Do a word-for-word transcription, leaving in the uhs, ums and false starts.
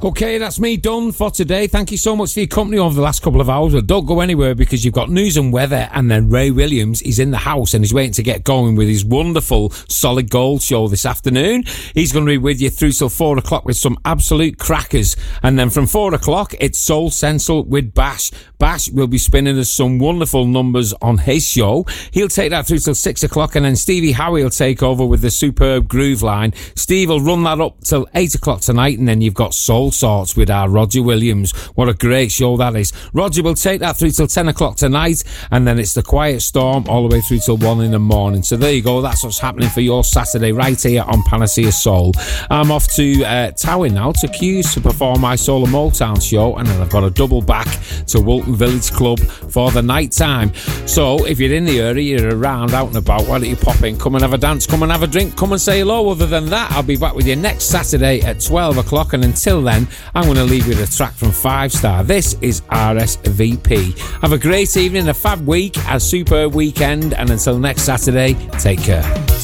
Okay, that's me done for today. Thank you so much for your company over the last couple of hours. But don't go anywhere because you've got news and weather, and then Ray Williams, he's in the house and he's waiting to get going with his wonderful Solid Gold show this afternoon. He's going to be with you through till four o'clock with some absolute crackers. And then from four o'clock, it's Soul Central with Bash. Bash will be spinning us some wonderful numbers on his show. He'll take that through till six o'clock, and then Stevie Howie will take over with the superb Groove Line. Steve will run that up till eight o'clock tonight, and then you've got Soul Sorts with our Roger Williams. What a great show that is. Roger will take that through till ten o'clock tonight, and then it's the Quiet Storm all the way through till one in the morning. So there you go, that's what's happening for your Saturday right here on Panacea Soul. I'm off to uh, Tower now to Q's to perform my Soul and Motown show, and then I've got a double back to Walton Village Club for the night time. So if you're in the area, you're around, out and about, why don't you pop in, come and have a dance, come and have a drink, come and say hello. Other than that, I'll be back with you next Saturday at twelve o'clock, and until then, I'm going to leave you with a track from Five Star. This is R S V P. Have a great evening, a fab week, a superb weekend, and until next Saturday, take care.